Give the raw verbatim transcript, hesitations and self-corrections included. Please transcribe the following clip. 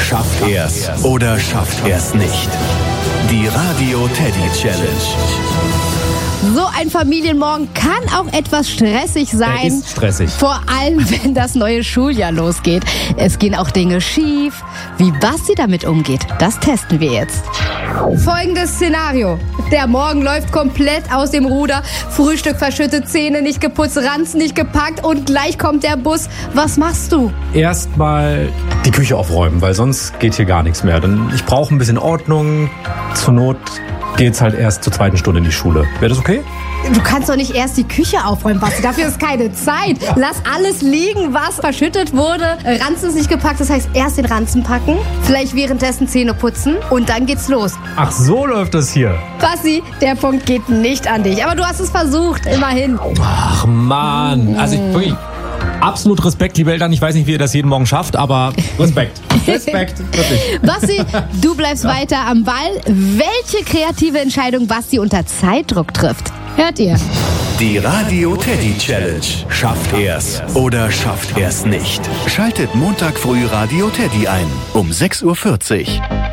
Schafft er's oder schafft er's nicht? Die Radio Teddy Challenge. So ein Familienmorgen kann auch etwas stressig sein. Er ist stressig. Vor allem, wenn das neue Schuljahr losgeht. Es gehen auch Dinge schief. Wie Basti damit umgeht, das testen wir jetzt. Folgendes Szenario. Der Morgen läuft komplett aus dem Ruder. Frühstück verschüttet, Zähne nicht geputzt, Ranzen nicht gepackt und gleich kommt der Bus. Was machst du? Erstmal die Küche aufräumen, weil sonst geht hier gar nichts mehr. Denn ich brauche ein bisschen Ordnung. Zur Not geht's halt erst zur zweiten Stunde in die Schule. Wäre das okay? Du kannst doch nicht erst die Küche aufräumen, Basti. Dafür ist keine Zeit. Lass alles liegen, was verschüttet wurde. Ranzen ist nicht gepackt, das heißt erst den Ranzen packen, vielleicht währenddessen Zähne putzen und dann geht's los. Ach, so läuft das hier. Basti, der Punkt geht nicht an dich. Aber du hast es versucht, immerhin. Ach Mann, also ich, wirklich, absolut Respekt, liebe Eltern. Ich weiß nicht, wie ihr das jeden Morgen schafft, aber Respekt. Respekt, wirklich. Basti, du bleibst ja. weiter am Ball. Welche kreative Entscheidung Basti unter Zeitdruck trifft, hört ihr. Die Radio Teddy Challenge. Schafft er's oder schafft er's nicht? Schaltet Montag früh Radio Teddy ein um sechs Uhr vierzig.